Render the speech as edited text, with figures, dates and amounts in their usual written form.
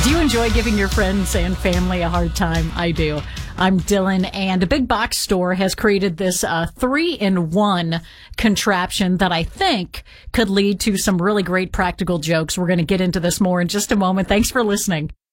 Do you enjoy giving your friends and family a hard time? I do. I'm Dylan, and a big box store has created this 3-in-1 contraption that I think could lead to some really great practical jokes. We're going to get into this more in just a moment. Thanks for listening.